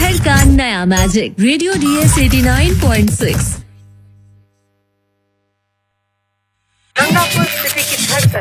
शहर का नया magic radio DS 89.6। Gangapur city की धड़कन